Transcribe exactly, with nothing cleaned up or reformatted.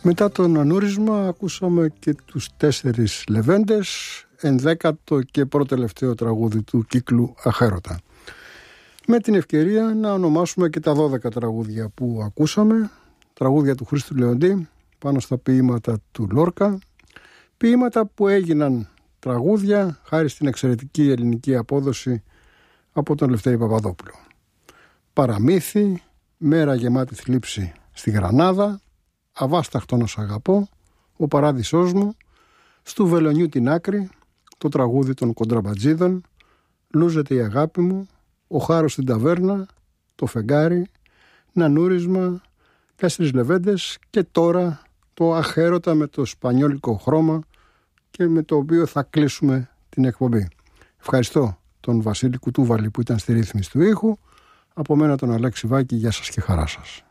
Μετά τον ανούρισμα ακούσαμε και τους τέσσερις Λεβέντες, ενδέκατο και προτελευταίο τραγούδι του κύκλου Αχέρωτα. Με την ευκαιρία να ονομάσουμε και τα δώδεκα τραγούδια που ακούσαμε, τραγούδια του Χρήστου Λεοντή πάνω στα ποίηματα του Λόρκα, ποίηματα που έγιναν τραγούδια χάρη στην εξαιρετική ελληνική απόδοση από τον Λευτέρη Παπαδόπουλο. Παραμύθι, Μέρα γεμάτη θλίψη στη Γρανάδα, Αβάσταχτο να σ' αγαπώ, Ο παράδεισός μου, Στου βελονιού την άκρη, το τραγούδι των Κοντραμπατζίδων, Λούζεται η αγάπη μου, Ο χάρος στην ταβέρνα, Το φεγγάρι, Νανούρισμα, Τέσσερις Λεβέντες και τώρα το Αχέρωτα με το σπανιόλικο χρώμα και με το οποίο θα κλείσουμε την εκπομπή. Ευχαριστώ τον Βασίλη Κουτούβαλη που ήταν στη ρύθμιση του ήχου. Από μένα τον Αλέξη Βάκη, γεια σας και χαρά σας.